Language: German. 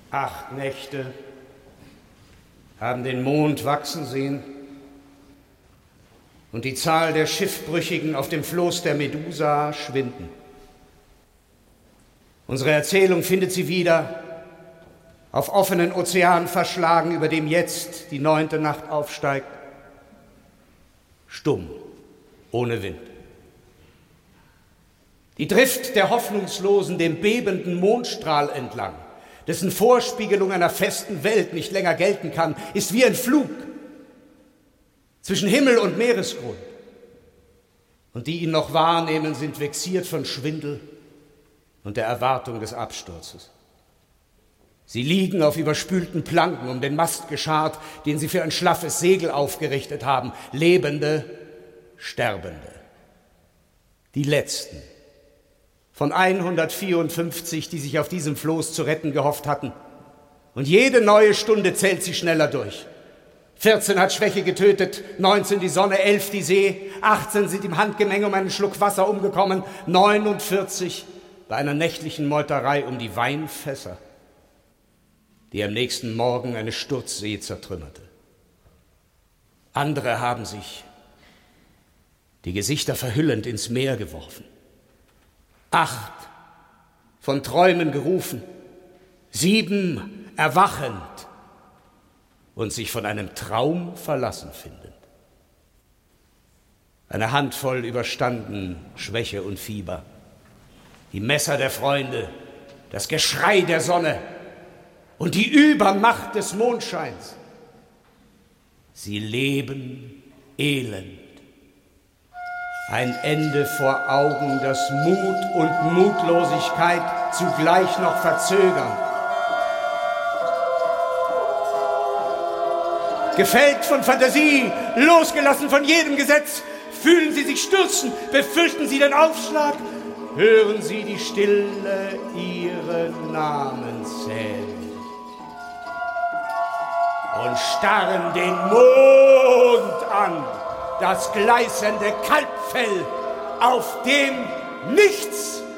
8 Nächte haben den Mond wachsen sehen und die Zahl der Schiffbrüchigen auf dem Floß der Medusa schwinden. Unsere Erzählung findet sie wieder auf offenen Ozean verschlagen, über dem jetzt die 9. Nacht aufsteigt, stumm, ohne Wind. Die Drift der Hoffnungslosen dem bebenden Mondstrahl entlang, dessen Vorspiegelung einer festen Welt nicht länger gelten kann, ist wie ein Flug zwischen Himmel und Meeresgrund. Und die ihn noch wahrnehmen, sind vexiert von Schwindel und der Erwartung des Absturzes. Sie liegen auf überspülten Planken, um den Mast geschart, den sie für ein schlaffes Segel aufgerichtet haben. Lebende, Sterbende. Die Letzten von 154, die sich auf diesem Floß zu retten gehofft hatten. Und jede neue Stunde zählt sie schneller durch. 14 hat Schwäche getötet, 19 die Sonne, 11 die See, 18 sind im Handgemenge um einen Schluck Wasser umgekommen, 49 bei einer nächtlichen Meuterei um die Weinfässer, die am nächsten Morgen eine Sturzsee zertrümmerte. Andere haben sich, die Gesichter verhüllend, ins Meer geworfen. 8 von Träumen gerufen, 7 erwachend und sich von einem Traum verlassen findend. Eine Handvoll überstanden Schwäche und Fieber, die Messer der Freunde, das Geschrei der Sonne und die Übermacht des Mondscheins. Sie leben elend. Ein Ende vor Augen, das Mut und Mutlosigkeit zugleich noch verzögern. Gefällt von Fantasie, losgelassen von jedem Gesetz, fühlen sie sich stürzen, befürchten sie den Aufschlag, hören sie die Stille ihre Namen zählen und starren den Mond an, das gleißende Kalbfell, auf dem nichts